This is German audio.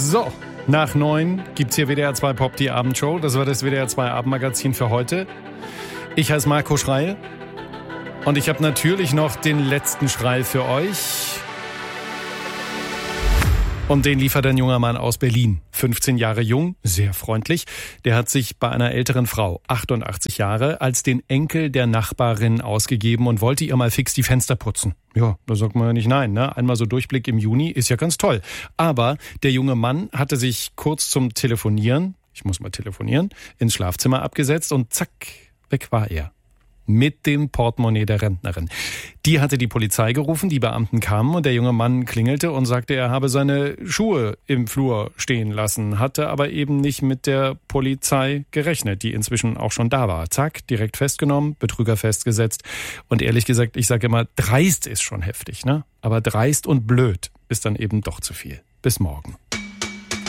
So, nach 9 gibt's hier WDR 2 Pop, die Abendshow. Das war das WDR 2 Abendmagazin für heute. Ich heiße Marco Schreil und ich habe natürlich noch den letzten Schrei für euch. Und den liefert ein junger Mann aus Berlin, 15 Jahre jung, sehr freundlich. Der hat sich bei einer älteren Frau, 88 Jahre, als den Enkel der Nachbarin ausgegeben und wollte ihr mal fix die Fenster putzen. Ja, da sagt man ja nicht nein, ne? Einmal so Durchblick im Juni ist ja ganz toll. Aber der junge Mann hatte sich kurz zum Telefonieren, ich muss mal telefonieren, ins Schlafzimmer abgesetzt und zack, weg war er. Mit dem Portemonnaie der Rentnerin. Die hatte die Polizei gerufen, die Beamten kamen und der junge Mann klingelte und sagte, er habe seine Schuhe im Flur stehen lassen, hatte aber eben nicht mit der Polizei gerechnet, die inzwischen auch schon da war. Zack, direkt festgenommen, Betrüger festgesetzt und ehrlich gesagt, ich sage immer, dreist ist schon heftig, ne? Aber dreist und blöd ist dann eben doch zu viel. Bis morgen.